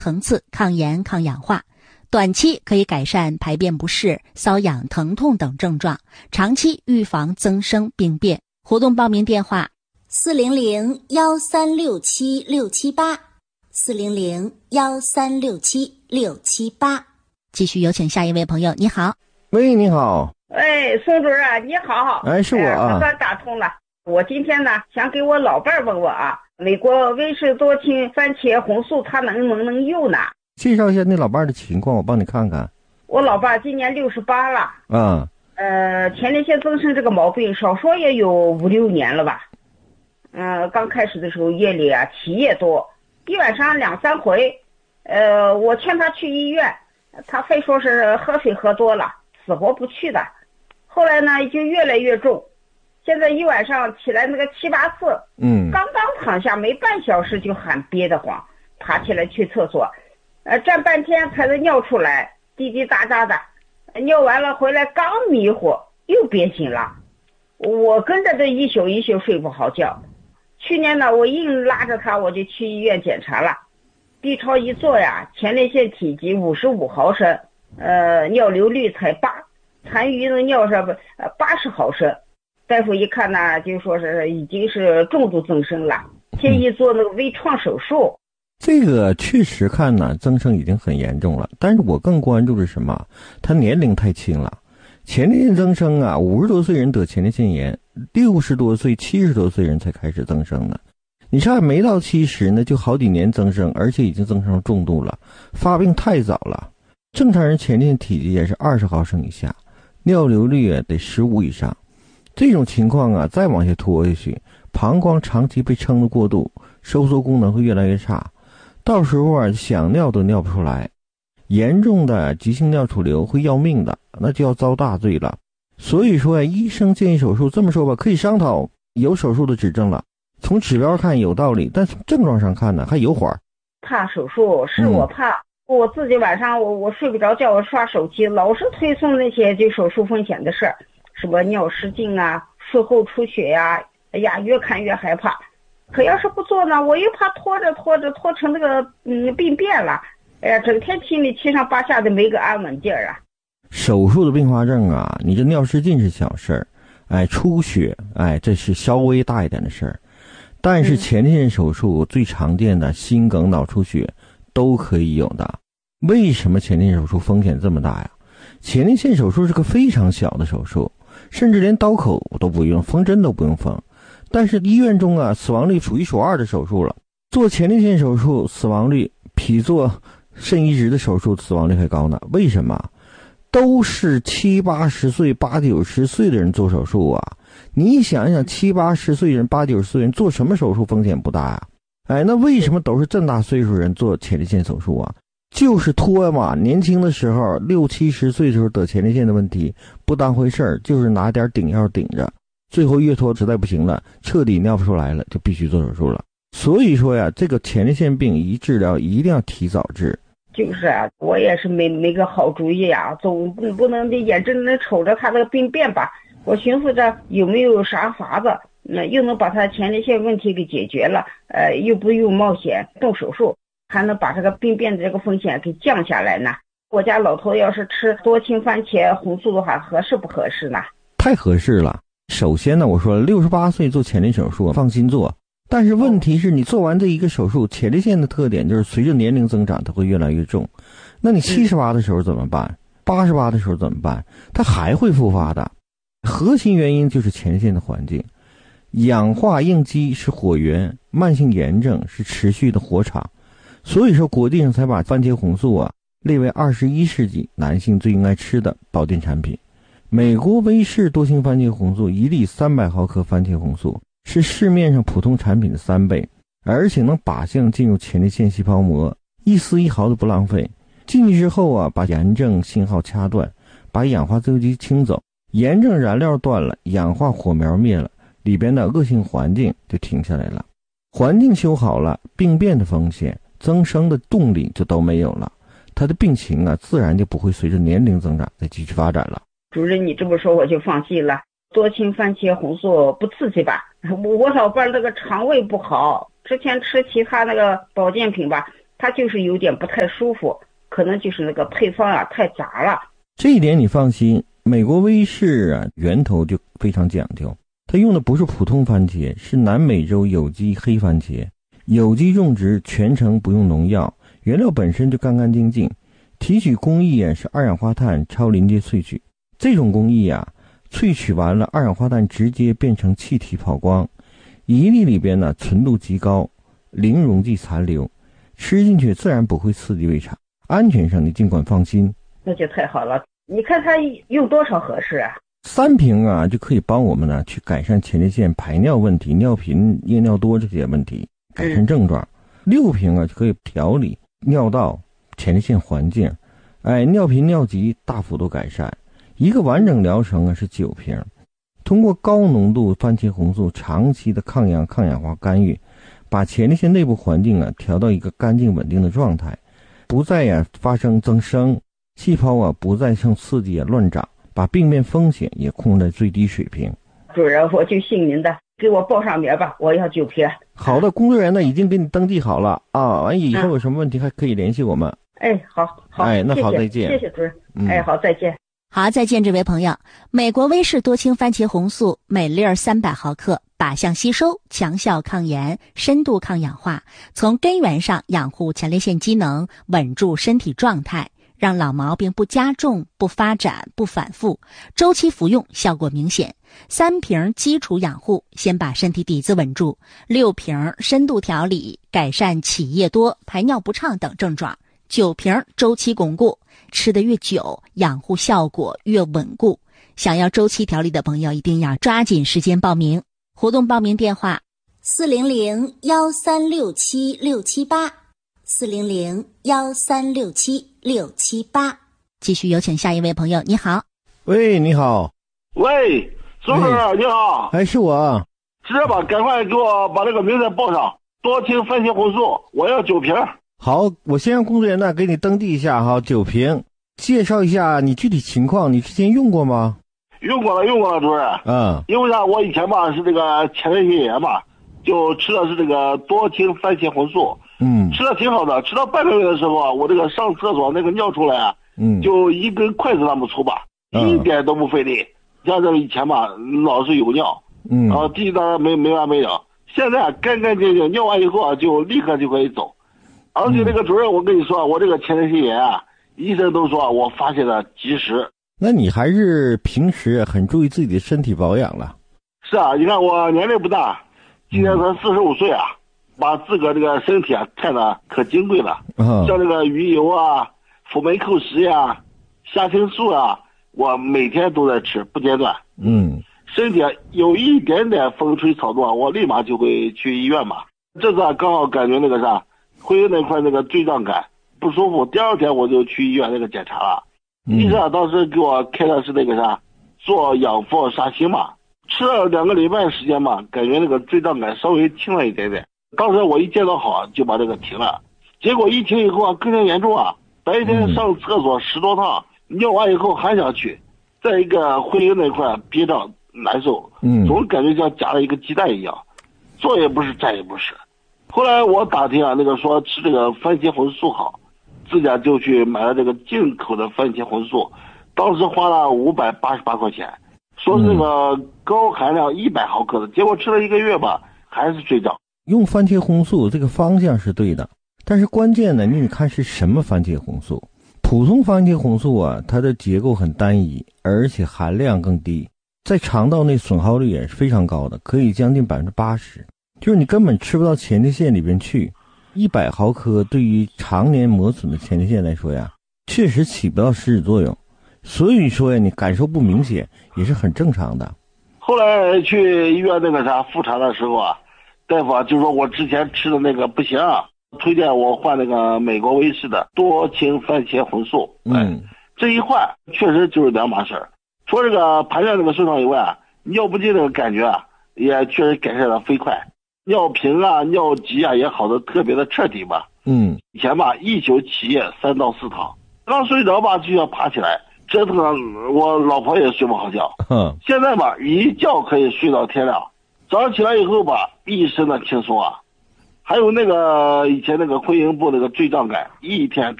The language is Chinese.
层次抗炎抗氧化，短期可以改善排便不适、瘙痒、疼痛等症状，长期预防增生病变。活动报名电话400-1367-678，400-1367-678。继续有请下一位朋友。你好。 喂，你好。 哎，宋主任啊，你好。 哎，是我啊。 算打通了。我今天呢，想给我老伴儿问问啊，美国威士多清番茄红素他能用呢？ 介绍一下那老伴儿的情况，我帮你看看。 我老伴儿今年68了。前列腺增生这个毛病少说也有5-6年了吧。刚开始的时候夜里啊起夜多，一晚上2-3回。我劝他去医院，他非说是喝水喝多了，死活不去的。后来呢就越来越重，现在一晚上起来那个7-8次。刚刚躺下没半小时就喊憋得慌，爬起来去厕所，站半天才能尿出来，滴滴答答的。尿完了回来刚迷糊又憋醒了，我跟着这一宿睡不好觉。去年呢我硬拉着他我就去医院检查了，B 超一做呀，前列腺体积55毫升，尿流率才8，残余的尿是80毫升。大夫一看呢就说是已经是重度增生了，建议做那个微创手术。 这个确实看呢增生已经很严重了，但是我更关注的是什么？他年龄太轻了。前列腺增生啊，50多岁人得前列腺炎，60多岁、70多岁人才开始增生呢。你看没到70呢就好几年增生，而且已经增生重度了，发病太早了。正常人前列腺体积也是20毫升以下，尿流率也得15以上。这种情况啊再往下拖下去，膀胱长期被撑得过度，收缩功能会越来越差，到时候啊想尿都尿不出来，严重的急性尿储留会要命的，那就要遭大罪了。所以说医生建议手术，这么说吧，可以商讨，有手术的指征了。从指标看有道理，但从症状上看呢还有缓。 怕手术是我怕，我自己晚上我睡不着觉，我刷手机老是推送那些就手术风险的事儿，什么尿失禁啊、术后出血呀，哎呀越看越害怕。可要是不做呢，我又怕拖成那个病变了，哎呀整天心里七上八下的没个安稳劲儿啊。 手术的并发症啊，你这尿失禁是小事儿，出血这是稍微大一点的事儿。但是前列腺手术最常见的心梗、脑出血都可以有的。为什么前列腺手术风险这么大呀？前列腺手术是个非常小的手术，甚至连刀口都不用，缝针都不用缝。但是医院中啊，死亡率数1数2的手术了。做前列腺手术死亡率比做肾移植的手术死亡率还高呢。为什么？都是70、80岁、80、90岁的人做手术啊。你想想70、80岁人、80、90岁人做什么手术风险不大呀？那为什么都是这么大岁数人做前列腺手术啊？就是拖嘛，年轻的时候60、70岁的时候得前列腺的问题不当回事儿，就是拿点顶药顶着，最后越拖实在不行了，彻底尿不出来了，就必须做手术了。所以说呀，这个前列腺病一治疗一定要提早治。 就是啊，我也是没个好主意啊，总不能眼睁睁瞅着他这个病变吧。我寻思着有没有啥法子，又能把他前列腺问题给解决了，又不用冒险动手术，还能把这个病变的这个风险给降下来呢。我家老头要是吃多清番茄红素的话，合适不合适呢？ 太合适了。首先呢，我说了68岁做前列腺手术放心做，但是问题是你做完这一个手术，前列腺的特点就是随着年龄增长它会越来越重。那你78的时候怎么办？88的时候怎么办？它还会复发的。核心原因就是前列腺的环境，氧化应激是火源，慢性炎症是持续的火场。所以说国际上才把番茄红素啊列为21世纪男性最应该吃的保健产品。美国威士多清番茄红素1粒300毫克番茄红素是市面上普通产品的3倍，而且能靶向进入前列腺细胞膜，一丝一毫都不浪费。进去之后啊，把炎症信号掐断，把氧化自由基清走，炎症燃料断了，氧化火苗灭了，里边的恶性环境就停下来了。环境修好了，病变的风险、增生的动力就都没有了，他的病情啊自然就不会随着年龄增长再继续发展了。 主任你这么说我就放心了。多清番茄红素不刺激吧？我老伴那个肠胃不好，之前吃其他那个保健品吧， 他就是有点不太舒服，可能就是那个配方啊太杂了。 这一点你放心，美国威士啊源头就非常讲究，它用的不是普通番茄，是南美洲有机黑番茄，有机种植，全程不用农药，原料本身就干干净净。提取工艺啊是二氧化碳超临界萃取，这种工艺啊萃取完了二氧化碳直接变成气体跑光，一粒里边呢纯度极高，零溶剂残留，吃进去自然不会刺激胃肠，安全上你尽管放心。 那就太好了。你看他用多少合适啊 ？3瓶啊就可以帮我们呢去改善前列腺排尿问题、尿频、夜尿多这些问题，改善症状。6瓶啊就可以调理尿道、前列腺环境，尿频尿急大幅度改善。一个完整疗程啊是9瓶，通过高浓度番茄红素长期的抗氧化干预，把前列腺内部环境啊调到一个干净稳定的状态，不再发生增生，细胞啊不再受刺激乱长，把病变风险也控制在最低水平。 主任，我就信您的，给我报上名吧，我要9瓶。 好的，工作人员呢已经给你登记好了啊，完以后有什么问题还可以联系我们。 好， 那好，再见。 谢谢主任。好，再见。 好，再见，这位朋友。美国威士多氢番茄红素每粒300毫克，靶向吸收，强效抗炎，深度抗氧化，从根源上养护前列腺机能，稳住身体状态，让老毛病不加重、不发展、不反复。周期服用效果明显。3瓶基础养护，先把身体底子稳住；6瓶深度调理，改善起夜多、排尿不畅等症状；9瓶周期巩固，吃得越久，养护效果越稳固。想要周期调理的朋友，一定要抓紧时间报名。活动报名电话400-1367-678，400-1367-678。继续有请下一位朋友，你好。 喂，你好。 喂，叔叔你好。 是我。 是这吧，赶快给我把这个名字报上，多氢番茄红素，我要9瓶。 好，我先让工作人员呢给你登记一下哈，9瓶。介绍一下你具体情况，你之前用过吗？ 用过了，主任。因为啥，我以前吧是这个前列腺炎嘛，就吃的是这个多氢番茄红素。吃的挺好的，吃到半个月的时候啊，我这个上厕所那个尿出来啊，就一根筷子那么粗吧，一点都不费力。像这个以前吧，老是有尿，然后滴答没完没了。现在干干净净，尿完以后啊，就立刻就可以走。而且这个主任，我跟你说，我这个前列腺炎啊，医生都说我发现的及时。 那你还是平时很注意自己的身体保养了。 是啊，你看我年龄不大，今年才45岁啊，把自个这个身体啊看得可金贵了。像这个鱼油啊、辅酶扣10呀、虾青素啊，我每天都在吃，不间断。身体有一点点风吹草动，我立马就会去医院嘛。这次啊，刚好感觉那个啥，会有那块那个坠胀感不舒服，第2天我就去医院那个检查了。医生啊，当时给我开的是那个啥，做氧氟沙星嘛，吃了2个礼拜时间嘛，感觉那个坠胀感稍微轻了一点点。当时我一见到好就把这个停了，结果一停以后啊，更加严重啊，白天上厕所10多趟，尿完以后还想去，在一个会阴那块憋着难受，总感觉像夹了一个鸡蛋一样，坐也不是，站也不是。后来我打听啊，那个说吃这个番茄红素好，自家就去买了这个进口的番茄红素，当时花了588块钱，说是这个高含量100毫克的，结果吃了1个月吧，还是坠胀。 用番茄红素这个方向是对的，但是关键呢，你看是什么番茄红素。普通番茄红素啊，它的结构很单一，而且含量更低，在肠道内损耗率也是非常高的，可以将近80%，就是你根本吃不到前列腺里边去。100毫克对于常年磨损的前列腺来说呀，确实起不到实质作用，所以说呀，你感受不明显也是很正常的。 后来去医院那个啥复查的时候啊，大夫啊就说我之前吃的那个不行啊，推荐我换那个美国威士的多氢番茄红素。这一换确实就是2码事。除了这个排尿那个顺畅以外啊，尿不尽那个感觉啊，也确实改善的飞快。尿频啊、尿急啊也好的特别的彻底吧。以前吧一宿起夜3到4趟，刚睡着吧就要爬起来，折腾我老婆也睡不好觉。现在吧一觉可以睡到天亮，早上起来以后吧一身的轻松啊。 还有那个以前那个会阴部那个坠胀感，一天